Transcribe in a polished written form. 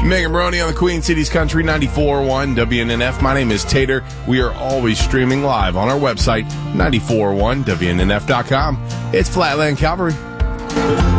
Megan Brony on the Queen Cities Country 94.1 WNNF. My name is Tater. We are always streaming live on our website, 94.1WNNF.com. It's Flatland Calvary.